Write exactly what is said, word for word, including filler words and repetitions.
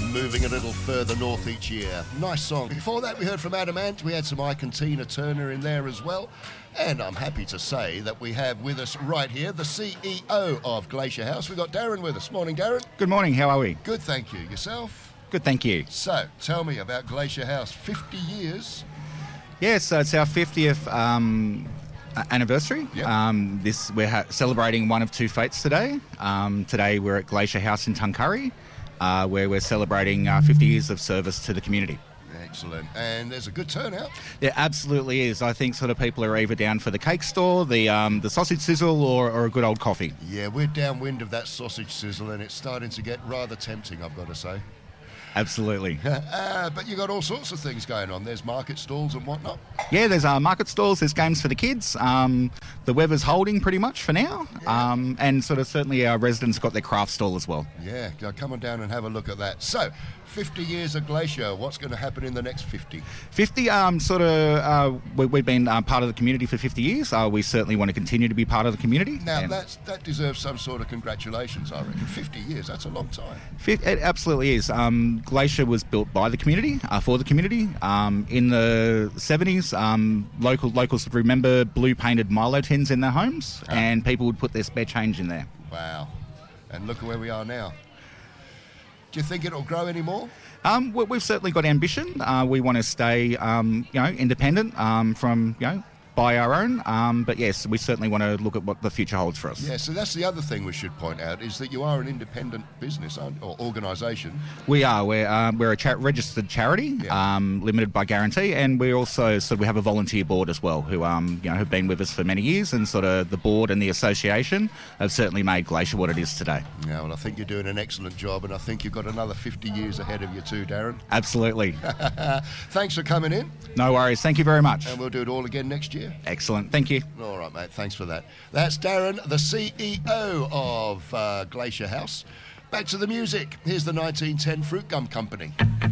moving a little further north each year. Nice song. Before that, we heard from Adam Ant. We had some Ike and Tina Turner in there as well. And I'm happy to say that we have with us right here the C E O of Glacier House. We've got Darren with us. Morning, Darren. Good morning. How are we? Good, thank you. Yourself? Good, thank you. So, tell me about Glacier House. fifty years. Yes, so it's our fiftieth um, anniversary. Yep. Um, this we're ha- celebrating one of two fates today. Um, today we're at Glacier House in Tuncurry, uh, where we're celebrating uh, fifty years of service to the community. Excellent. And there's a good turnout. There absolutely is. I think sort of people are either down for the cake store, the um, the sausage sizzle, or, or a good old coffee. Yeah, we're downwind of that sausage sizzle, and it's starting to get rather tempting, I've got to say. Absolutely. uh, but you got all sorts of things going on. There's market stalls and whatnot. Yeah, there's uh, market stalls, there's games for the kids. Um, the weather's holding pretty much for now. Yeah. Um, and sort of certainly our residents got their craft stall as well. Yeah, come on down and have a look at that. So, fifty years of Glacier, what's going to happen in the next fifty? fifty, um, sort of, uh, we, we've been uh, part of the community for fifty years. Uh, we certainly want to continue to be part of the community. Now, and that's, that deserves some sort of congratulations, I reckon. fifty years, that's a long time. It absolutely is. Um, Glacier was built by the community, uh, for the community. Um, in the seventies, um, local locals would remember blue-painted Milo tins in their homes, Ah. and people would put their spare change in there. Wow. And look at where we are now. Do you think it'll grow any more? Um, we- we've certainly got ambition. Uh, we want to stay, um, you know, independent um, from, you know, by our own. Um, but yes, we certainly want to look at what the future holds for us. Yeah, so that's the other thing we should point out, is that you are an independent business, aren't, or organisation. We are. We're um, we're a cha- registered charity, Yeah. um, limited by guarantee, and we also so we have a volunteer board as well, who um you know have been with us for many years, and sort of the board and the association have certainly made Glacier what it is today. Yeah, well, I think you're doing an excellent job, and I think you've got another fifty years ahead of you too, Darren. Absolutely. Thanks for coming in, No worries. Thank you very much. and we'll do it all again next year. Excellent. Thank you. All right, mate, thanks for that. That's Darren, the C E O of uh, Glacier House. Back to the music. Here's the nineteen ten Fruit Gum Company.